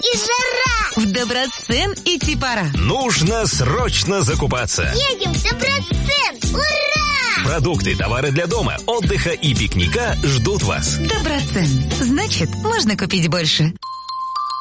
и жара. В Доброцен идти пора. Нужно срочно закупаться. Едем в Доброцен. Ура! Продукты, товары для дома, отдыха и пикника ждут вас. Доброцен. Значит, можно купить больше.